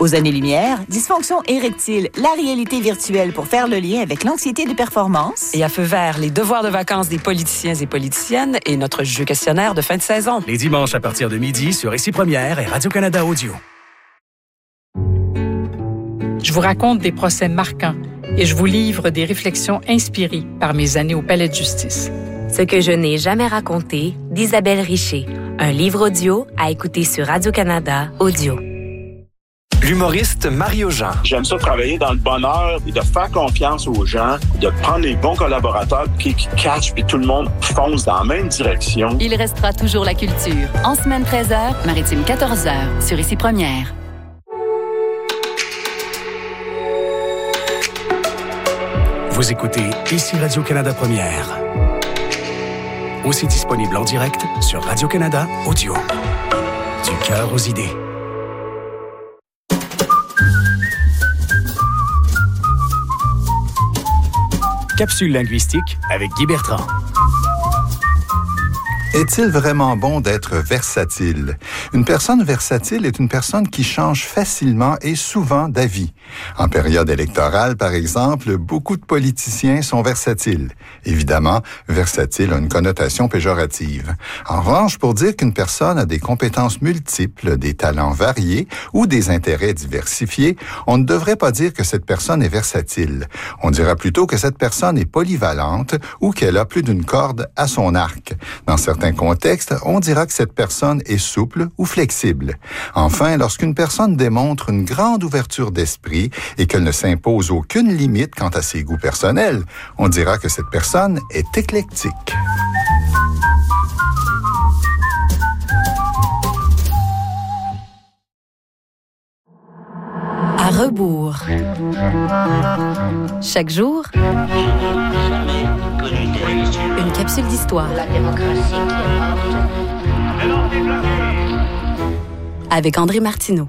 Aux années-lumière, dysfonction érectile, la réalité virtuelle pour faire le lien avec l'anxiété de performance. Et à feu vert, les devoirs de vacances des politiciens et politiciennes et notre jeu questionnaire de fin de saison. Les dimanches à partir de midi sur Ici Première et Radio-Canada Audio. Je vous raconte des procès marquants et je vous livre des réflexions inspirées par mes années au Palais de justice. Ce que je n'ai jamais raconté d'Isabelle Richer. Un livre audio à écouter sur Radio-Canada Audio. L'humoriste Mario Jean. J'aime ça travailler dans le bonheur et de faire confiance aux gens, de prendre les bons collaborateurs qui catchent puis tout le monde fonce dans la même direction. Il restera toujours la culture. En semaine 13h, maritime 14h, sur Ici Première. Vous écoutez Ici Radio-Canada Première. Aussi disponible en direct sur Radio-Canada Audio. Du cœur aux idées. Capsule linguistique avec Guy Bertrand. Est-il vraiment bon d'être versatile? Une personne versatile est une personne qui change facilement et souvent d'avis. En période électorale, par exemple, beaucoup de politiciens sont versatiles. Évidemment, versatile a une connotation péjorative. En revanche, pour dire qu'une personne a des compétences multiples, des talents variés ou des intérêts diversifiés, on ne devrait pas dire que cette personne est versatile. On dira plutôt que cette personne est polyvalente ou qu'elle a plus d'une corde à son arc. Dans certains contextes, on dira que cette personne est souple ou flexible. Enfin, lorsqu'une personne démontre une grande ouverture d'esprit et qu'elle ne s'impose aucune limite quant à ses goûts personnels, on dira que cette personne est éclectique. À rebours. Chaque jour, une capsule d'histoire. Avec André Martineau.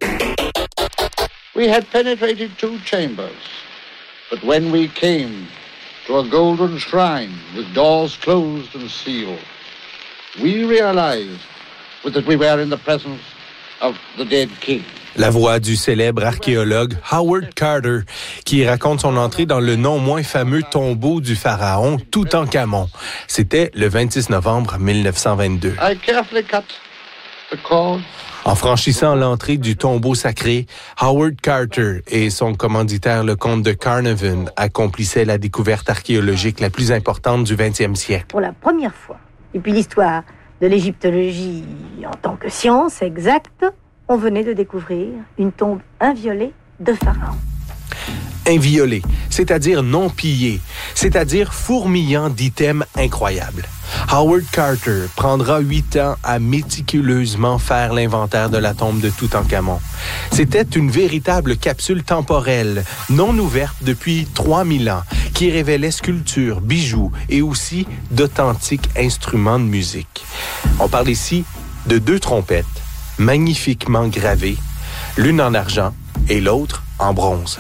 We had penetrated 2 chambers, but when we came to a golden shrine with doors closed and sealed, we realized that we were in the presence of the dead king. La voix du célèbre archéologue Howard Carter, qui raconte son entrée dans le non moins fameux tombeau du pharaon Toutankhamon. C'était le 26 novembre 1922. I carefully cut the cord. En franchissant l'entrée du tombeau sacré, Howard Carter et son commanditaire, le comte de Carnarvon, accomplissaient la découverte archéologique la plus importante du 20e siècle. Pour la première fois, depuis l'histoire de l'égyptologie en tant que science exacte, on venait de découvrir une tombe inviolée de pharaon. Inviolé, c'est-à-dire non pillé, c'est-à-dire fourmillant d'items incroyables. Howard Carter prendra 8 ans à méticuleusement faire l'inventaire de la tombe de Toutankhamon. C'était une véritable capsule temporelle, non ouverte depuis 3000 ans, qui révélait sculptures, bijoux et aussi d'authentiques instruments de musique. On parle ici de 2 trompettes, magnifiquement gravées, l'une en argent et l'autre en bronze.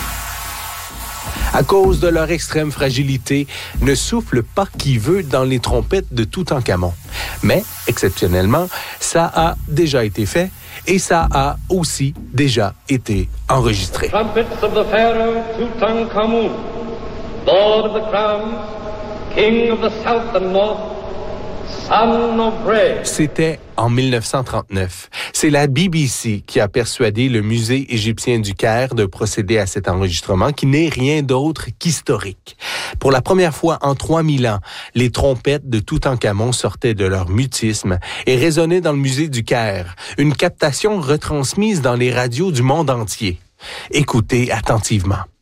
À cause de leur extrême fragilité, ne souffle pas qui veut dans les trompettes de Toutankhamon. Mais, exceptionnellement, ça a déjà été fait et ça a aussi déjà été enregistré. Trumpets of the Pharaoh Tutankhamun, Lord of the Crowns, King of the South and North, Son of Bread. C'était en 1939. C'est la BBC qui a persuadé le musée égyptien du Caire de procéder à cet enregistrement qui n'est rien d'autre qu'historique. Pour la première fois en 3000 ans, les trompettes de Toutankhamon sortaient de leur mutisme et résonnaient dans le musée du Caire, une captation retransmise dans les radios du monde entier. Écoutez attentivement.